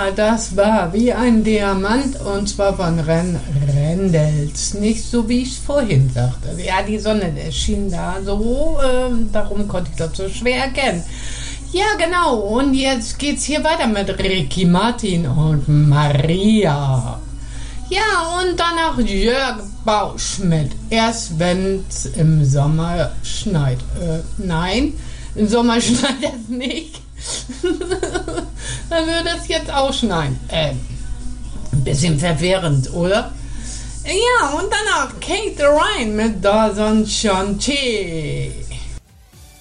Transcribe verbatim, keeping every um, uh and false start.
Ja, das war wie ein Diamant und zwar von Ren Rendels. Nicht so, wie ich es vorhin sagte. Ja, die Sonne der schien da so, ähm, darum konnte ich das so schwer erkennen. Ja, genau. Und jetzt geht's hier weiter mit Ricky Martin und Maria. Ja, und danach Jörg Bausch mit Erst wenn's im Sommer schneit. Äh, nein, im Sommer schneit es nicht. Dann würde es jetzt auch schneien. Äh, ein bisschen verwirrend, oder? Ja, und danach Kate Ryan mit Dawson Chanté.